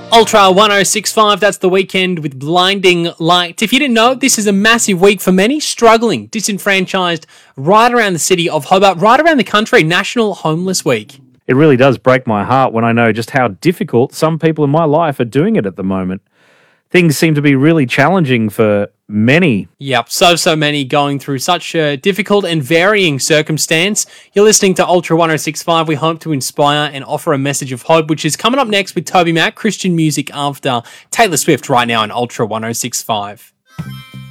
Ultra 1065, that's The Weekend with Blinding Light. If you didn't know, this is a massive week for many struggling, disenfranchised, right around the city of Hobart, right around the country, National Homeless Week. It really does break my heart when I know just how difficult some people in my life are doing it at the moment. Things seem to be really challenging for many. Yep, so many going through such a difficult and varying circumstance. You're listening to Ultra 1065. We hope to inspire and offer a message of hope, which is coming up next with Toby Mac, Christian music after Taylor Swift right now on Ultra 1065.